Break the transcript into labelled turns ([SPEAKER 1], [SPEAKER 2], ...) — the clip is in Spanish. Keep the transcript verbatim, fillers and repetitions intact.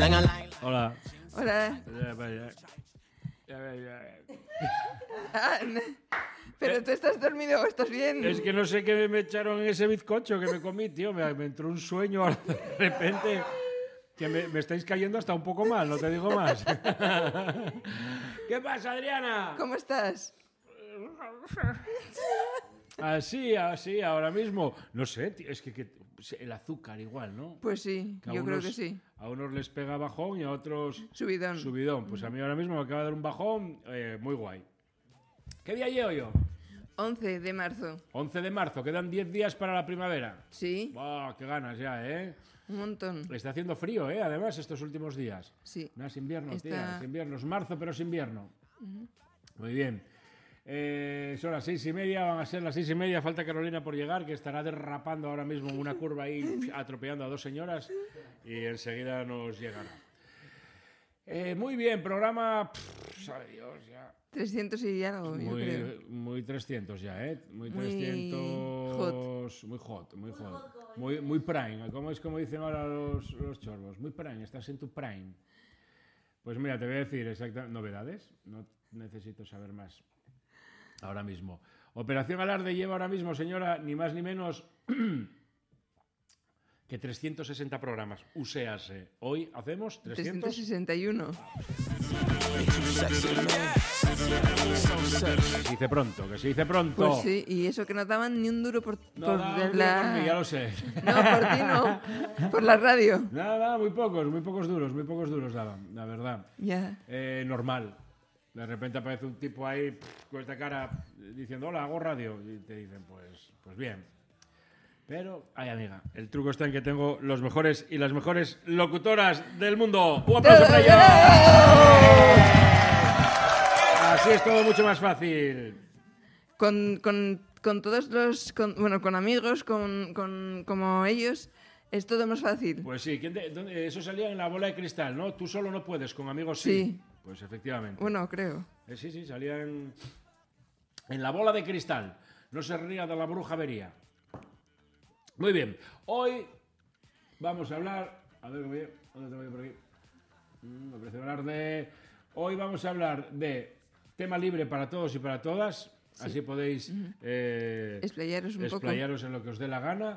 [SPEAKER 1] Hola.
[SPEAKER 2] Hola. Ah, no. Pero tú estás dormido o estás bien.
[SPEAKER 1] Es que no sé qué me echaron en ese bizcocho que me comí, tío. Me, me entró un sueño ahora de repente que me, me estáis cayendo hasta un poco mal, no te digo más. ¿Qué pasa, Adriana?
[SPEAKER 2] ¿Cómo estás?
[SPEAKER 1] Así, así, ahora mismo. No sé, tío, es que, que el azúcar igual, ¿no?
[SPEAKER 2] Pues sí,
[SPEAKER 1] Que a
[SPEAKER 2] yo
[SPEAKER 1] unos,
[SPEAKER 2] creo que sí.
[SPEAKER 1] A unos les pega bajón y a otros
[SPEAKER 2] Subidón.
[SPEAKER 1] subidón. Pues a mí ahora mismo me acaba de dar un bajón eh, muy guay. ¿Qué día llevo yo?
[SPEAKER 2] once de marzo.
[SPEAKER 1] once de marzo, quedan diez días para la primavera.
[SPEAKER 2] Sí.
[SPEAKER 1] ¡Wow! ¡Qué ganas ya, eh!
[SPEAKER 2] Un montón.
[SPEAKER 1] Está haciendo frío, ¿eh? Además, estos últimos días.
[SPEAKER 2] Sí.
[SPEAKER 1] No, es invierno,
[SPEAKER 2] Está...
[SPEAKER 1] tía. Es invierno. Es marzo, pero es invierno.
[SPEAKER 2] Uh-huh.
[SPEAKER 1] Muy bien. Eh, son las seis y media, van a ser las seis y media. Falta Carolina por llegar, que estará derrapando ahora mismo en una curva ahí, atropellando a dos señoras. Y enseguida nos llegará. Eh, muy bien, programa... Pff, sabe Dios, ya...
[SPEAKER 2] trescientos y algo,
[SPEAKER 1] muy,
[SPEAKER 2] yo creo.
[SPEAKER 1] Muy trescientos ya, ¿eh? Muy,
[SPEAKER 2] muy
[SPEAKER 1] trescientos...
[SPEAKER 2] Hot.
[SPEAKER 1] Muy hot, muy hot. Muy, muy prime, como es como dicen ahora los, los chorbos. Muy prime, estás en tu prime. Pues mira, te voy a decir exactamente... ¿Novedades? No necesito saber más ahora mismo. Operación Alarde lleva ahora mismo, señora, ni más ni menos... que trescientos sesenta programas. Uséase. Hoy hacemos trescientos...
[SPEAKER 2] trescientos sesenta y uno.
[SPEAKER 1] Se dice pronto, que se dice pronto.
[SPEAKER 2] Pues sí, y eso que no daban ni un duro por,
[SPEAKER 1] no,
[SPEAKER 2] por
[SPEAKER 1] no,
[SPEAKER 2] de
[SPEAKER 1] no,
[SPEAKER 2] la...
[SPEAKER 1] por mí, ya lo sé.
[SPEAKER 2] No, por ti no. Por la radio.
[SPEAKER 1] Nada, nada, muy pocos, muy pocos duros, muy pocos duros daban, la verdad.
[SPEAKER 2] Ya.
[SPEAKER 1] Eh, normal. De repente aparece un tipo ahí pff, con esta cara diciendo, hola, hago radio. Y te dicen, pues, pues bien. Pero, ay amiga, el truco está en que tengo los mejores y las mejores locutoras del mundo. ¡Un aplauso para ellos! Así es todo mucho más fácil.
[SPEAKER 2] Con, con, con todos los... Con, bueno, con amigos, con, con, como ellos, es todo más fácil.
[SPEAKER 1] Pues sí, ¿quién te, dónde, eso salía en La Bola de Cristal, ¿no? Tú solo no puedes, con amigos sí.
[SPEAKER 2] Sí.
[SPEAKER 1] Pues efectivamente.
[SPEAKER 2] Bueno, creo.
[SPEAKER 1] Eh, sí, sí, salía en, en La Bola de Cristal. No se ría de la bruja vería. Muy bien, hoy vamos a hablar... A ver, ¿dónde tengo yo por aquí? Me parece hablar de... Hoy vamos a hablar de tema libre para todos y para todas. Sí. Así podéis
[SPEAKER 2] uh-huh.
[SPEAKER 1] eh,
[SPEAKER 2] explayaros un
[SPEAKER 1] explayaros
[SPEAKER 2] poco.
[SPEAKER 1] en lo que os dé la gana.